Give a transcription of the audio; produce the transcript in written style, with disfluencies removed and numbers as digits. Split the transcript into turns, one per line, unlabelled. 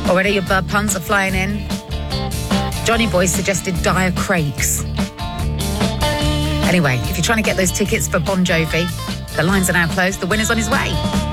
Already your bird puns are flying in. Johnny Boy suggested Dire Craigs. Anyway, if you're trying to get those tickets for Bon Jovi, the lines are now closed. The winner's on his way.